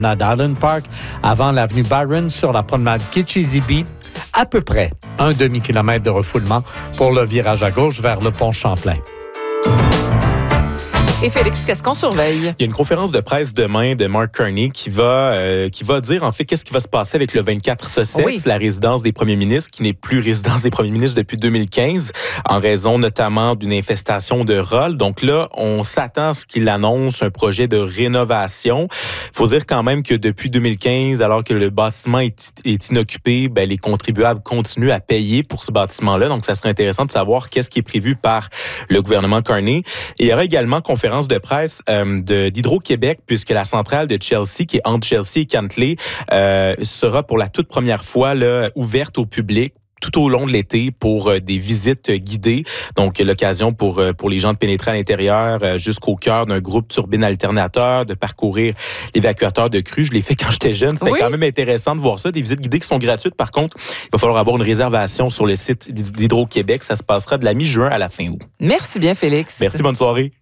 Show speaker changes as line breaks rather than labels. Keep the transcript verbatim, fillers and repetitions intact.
Allen Park, avant l'avenue Byron sur la promenade Kitchissippi. À peu près un demi-kilomètre de refoulement pour le virage à gauche vers le pont Champlain.
Et Félix, qu'est-ce qu'on surveille?
Il y a une conférence de presse demain de Mark Carney qui va euh, qui va dire en fait qu'est-ce qui va se passer avec le vingt-quatre Sussex,
oui.
la résidence des premiers ministres, qui n'est plus résidence des premiers ministres depuis deux mille quinze, en raison notamment d'une infestation de rôles. Donc là, on s'attend à ce qu'il annonce un projet de rénovation. Il faut dire quand même que depuis deux mille quinze, alors que le bâtiment est, est inoccupé, ben, les contribuables continuent à payer pour ce bâtiment-là. Donc ça serait intéressant de savoir qu'est-ce qui est prévu par le gouvernement Carney. Et il y aura également conférence de presse euh, de, d'Hydro-Québec, puisque la centrale de Chelsea, qui est entre Chelsea et Cantley, euh, sera pour la toute première fois là, ouverte au public tout au long de l'été pour euh, des visites guidées. Donc, l'occasion pour, euh, pour les gens de pénétrer à l'intérieur euh, jusqu'au cœur d'un groupe turbine alternateur, de parcourir l'évacuateur de crue. Je l'ai fait quand j'étais jeune. C'était oui. quand même intéressant de voir ça. Des visites guidées qui sont gratuites. Par contre, il va falloir avoir une réservation sur le site d'Hydro-Québec. Ça se passera de la mi-juin à la fin août.
Merci bien, Félix.
Merci, bonne soirée.